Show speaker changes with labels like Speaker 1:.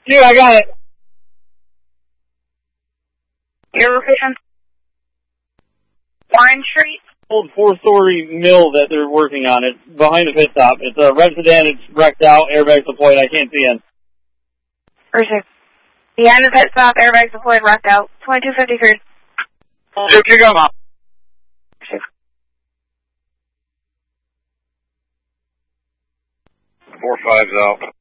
Speaker 1: Dude, I got it.
Speaker 2: Your location? Orange Street?
Speaker 1: Old 4-story mill that they're working on. It's behind the pit stop. It's a red sedan. It's wrecked out. Airbags deployed. I can't see in.
Speaker 2: Perfect. Behind the pit stop, airbags deployed, wrecked out. 2253.
Speaker 1: Dude, kick them out.
Speaker 3: 4-5's out.